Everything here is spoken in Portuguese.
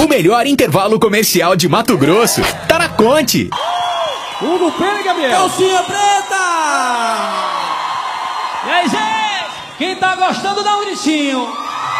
O melhor intervalo comercial de Mato Grosso tá na Conte. Hugo Pena, Gabriel. Calcinha preta! E aí, gente? Quem tá gostando, dá um gritinho.